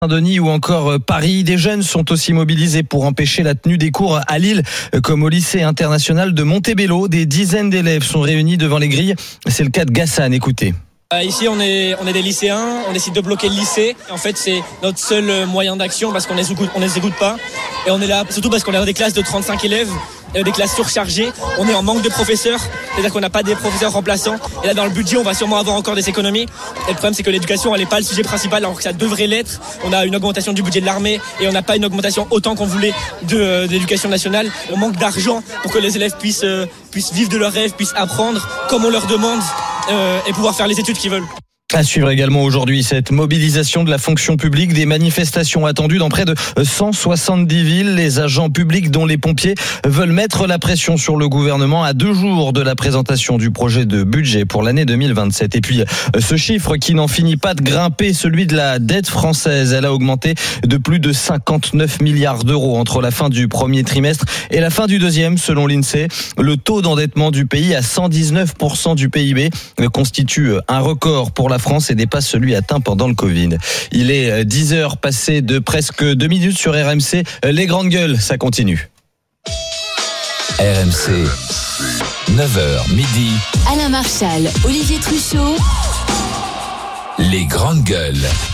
Saint-Denis ou encore Paris. Des jeunes sont aussi mobilisés pour empêcher la tenue des cours à Lille, comme au lycée international de Montebello. Des dizaines d'élèves sont réunis devant les grilles. C'est le cas de Gassan, écoutez. Ici, on est des lycéens, on décide de bloquer le lycée. En fait, c'est notre seul moyen d'action parce qu'on les écoute pas. Et on est là surtout parce qu'on est dans des classes de 35 élèves, des classes surchargées. On est en manque de professeurs, c'est-à-dire qu'on n'a pas des professeurs remplaçants. Et là, dans le budget, on va sûrement avoir encore des économies. Et le problème, c'est que l'éducation, elle n'est pas le sujet principal, alors que ça devrait l'être. On a une augmentation du budget de l'armée et on n'a pas une augmentation autant qu'on voulait de l'éducation nationale. On manque d'argent pour que les élèves puissent vivre de leurs rêves, puissent apprendre comme on leur demande. Et pouvoir faire les études qu'ils veulent. À suivre également aujourd'hui cette mobilisation de la fonction publique, des manifestations attendues dans près de 170 villes. Les agents publics, dont les pompiers, veulent mettre la pression sur le gouvernement à 2 jours de la présentation du projet de budget pour l'année 2027. Et puis ce chiffre qui n'en finit pas de grimper, celui de la dette française. Elle a augmenté de plus de 59 milliards d'euros entre la fin du premier trimestre et la fin du deuxième, selon l'INSEE. Le taux d'endettement du pays à 119% du PIB constitue un record pour la France et dépasse celui atteint pendant le Covid. Il est 10h passé de presque 2 minutes sur RMC. Les grandes gueules, ça continue. RMC, 9h midi. Alain Marchal, Olivier Truchot. Les grandes gueules.